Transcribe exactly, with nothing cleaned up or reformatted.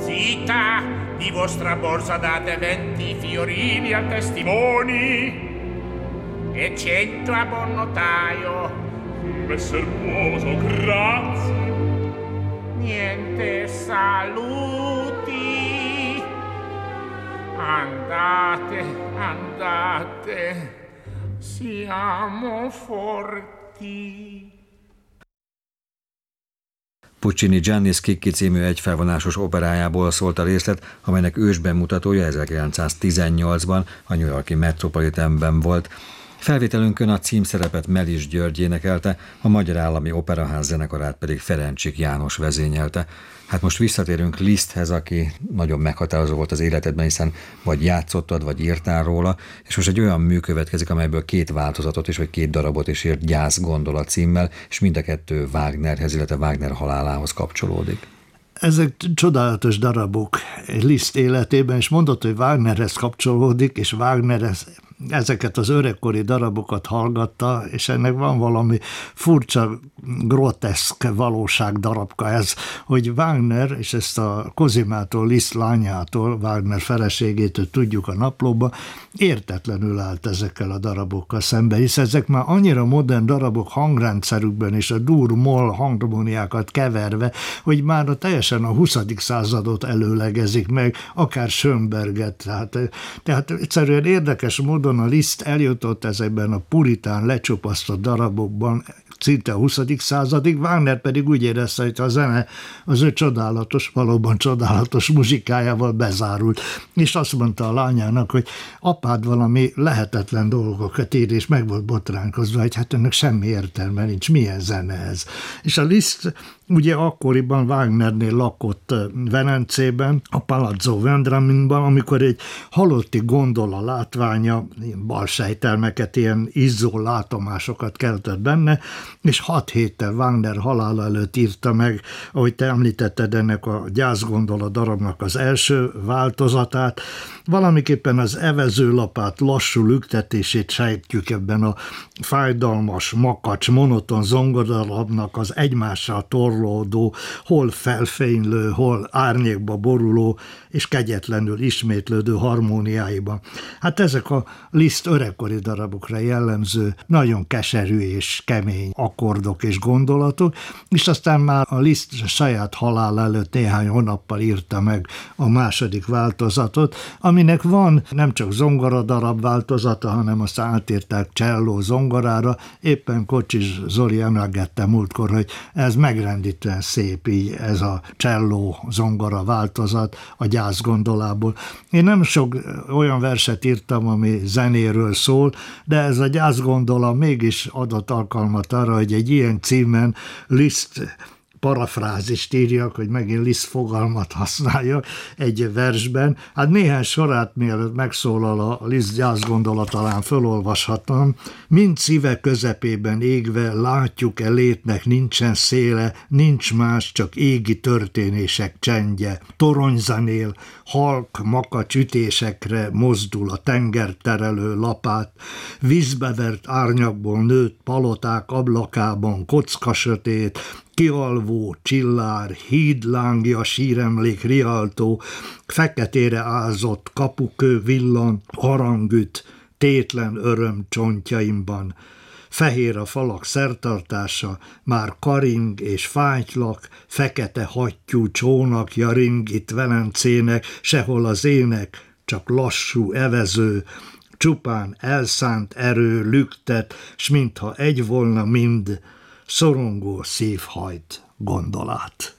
Zita, di vostra borsa date venti fiorini a testimoni e cento a buon notaio. Messer Muoso, grazie. Niente, saluti. Andate, andate, siamo forti. Puccini Gianni Schicchi című egyfelvonásos operájából szólt a részlet, amelynek ősbemutatója ezerkilencszáztizennyolcban a New York-i Metropolitanben volt. Felvételünkön a címszerepet Melis György énekelte, a Magyar Állami Operaház zenekarát pedig Ferencsik János vezényelte. Hát most visszatérünk Liszthez, aki nagyon meghatározó volt az életedben, hiszen vagy játszottad, vagy írtál róla, és most egy olyan mű következik, amelyből két változatot is, vagy két darabot is írt, Gyász gondolat címmel, és mind a kettő Wagnerhez, illetve Wagner halálához kapcsolódik. Ezek csodálatos darabok Liszt életében, és mondott, hogy Wagnerhez kapcsolódik, és Wagnerhez ezeket az öregkori darabokat hallgatta, és ennek van valami furcsa, groteszk valóság darabka ez, hogy Wagner, és ezt a Kozimától, Liszt lányától, Wagner feleségétől tudjuk a naplóban, értetlenül állt ezekkel a darabokkal szembe, hisz ezek már annyira modern darabok hangrendszerükben és a dur-moll harmóniákat keverve, hogy már a teljesen a huszadik századot előlegezik meg, akár Schönberget. Tehát, tehát egyszerűen érdekes módon a Liszt eljutott ezekben a puritán, lecsupasztott darabokban szinte a huszadik századig, Wagner pedig úgy érezte, hogy a zene az ő csodálatos, valóban csodálatos muzsikájával bezárult. És azt mondta a lányának, hogy apád valami lehetetlen dolgokat ír, és meg volt botránkozva, hogy hát ennek semmi értelme nincs, milyen zene ez. És a Liszt ugye akkoriban Wagnernél lakott Velencében, a Palazzo Vendraminban, amikor egy halotti gondola látványa, ilyen balsejtelmeket, ilyen izzó látomásokat keltett benne, és hat héttel Wagner halála előtt írta meg, ahogy te említetted, ennek a Gyászgondola darabnak az első változatát. Valamiképpen az evezőlapát lassú lüktetését sejtjük ebben a fájdalmas, makacs, monoton zongodarabnak az egymással torlódó, hol felfénylő, hol árnyékba boruló és kegyetlenül ismétlődő harmóniáiban. Hát ezek a Liszt öregkori darabokra jellemző, nagyon keserű és kemény akkordok és gondolatok, és aztán már a Liszt saját halál előtt néhány hónappal írta meg a második változatot, aminek van nem csak zongoradarab változata, hanem azt átírták cselló zongorára. Éppen Kocsis Zoli emlegette múltkor, hogy ez megrendítően szép így ez a cselló zongora változat a Gyász gondolából. Én nem sok olyan verset írtam, ami zenéről szól, de ez a Gyász gondola mégis adott alkalmat arra, hogy egy ilyen címen Liszt parafrázist írjak, hogy megint Liszt fogalmat használjak egy versben. Hát néhány sorát, mielőtt megszólal a Liszt Gyász gondola, talán fölolvashatom. Mind szíve közepében égve látjuk-e létnek nincsen széle, nincs más, csak égi történések csendje. Toronyzenél halk makacs ütésekre mozdul a tenger terelő lapát, vízbevert árnyakból nőtt paloták ablakában kocka sötét, kialvó csillár, hídlángja, síremlék rialtó, feketére ázott kapukő villan, harangüt, tétlen öröm csontjaimban. Fehér a falak szertartása, már karing és fátylak, fekete hattyú csónakja ring itt Velencének, sehol az ének, csak lassú evező, csupán elszánt erő lüktet, s mintha egy volna mind, szorongó szív hajt gondolát.